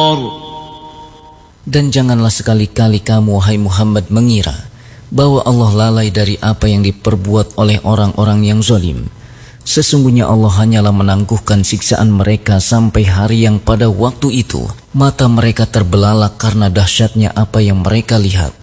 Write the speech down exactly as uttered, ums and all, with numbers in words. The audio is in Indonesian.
النار. Dan janganlah sekali-kali kamu, wahai Muhammad, mengira bahwa Allah lalai dari apa yang diperbuat oleh orang-orang yang zalim. Sesungguhnya Allah hanyalah menangguhkan siksaan mereka sampai hari yang pada waktu itu mata mereka terbelalak karena dahsyatnya apa yang mereka lihat.